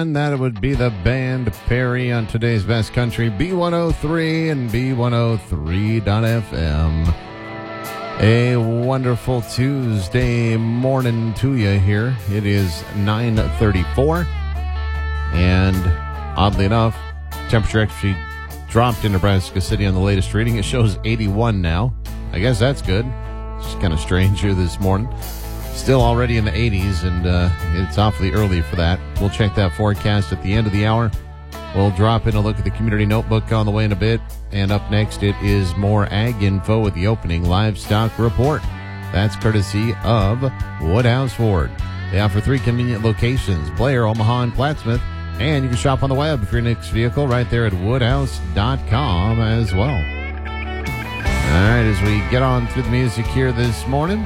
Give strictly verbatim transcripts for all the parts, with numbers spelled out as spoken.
Sun. That would be the band Perry on today's Best Country, B one oh three and B one oh three dot F M. A wonderful Tuesday morning to you here. It is nine thirty-four, and oddly enough, temperature actually dropped in Nebraska City on the latest reading. It shows eighty-one now. I guess that's good. It's kind of strange here this morning. Still already in the eighties, and uh, it's awfully early for that. We'll check that forecast at the end of the hour. We'll drop in a look at the Community Notebook on the way in a bit. And up next, it is more ag info with the opening livestock report. That's courtesy of Woodhouse Ford. They offer three convenient locations, Blair, Omaha, and Plattsmouth. And you can shop on the web for your next vehicle right there at woodhouse dot com as well. All right, as we get on through the music here this morning,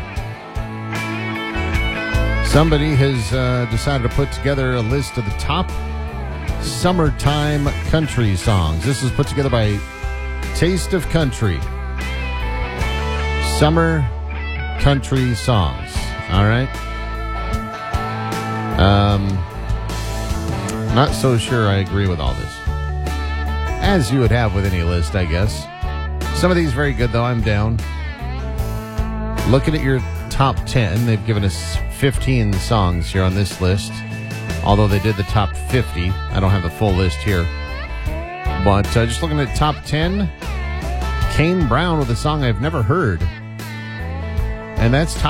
somebody has uh, decided to put together a list of the top summertime country songs. This is put together by Taste of Country. Summer country songs. All right. Um, not so sure I agree with all this. As you would have with any list, I guess. Some of these very good, though. I'm down. Looking at your top ten, they've given us fifteen songs here on this list. Although they did the top fifty. I don't have the full list here. But uh, just looking at top ten, Kane Brown with a song I've never heard. And that's top